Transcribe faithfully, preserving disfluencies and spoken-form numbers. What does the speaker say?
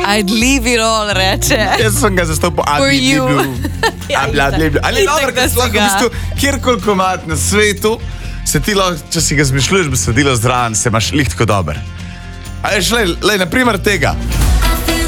I'd leave it all, reče. Jaz sem ga zastopil, a For bi you. bil. Ja, A bi itak. bil. Ali je Itak, dobro, da ker si lahko v ga. bistvu kjerkoli komad na svetu, se ti lahko, če si ga zmišljuješ besedilo zraven, se imaš lihtko dober. A veš, lej, lej, na primer tega.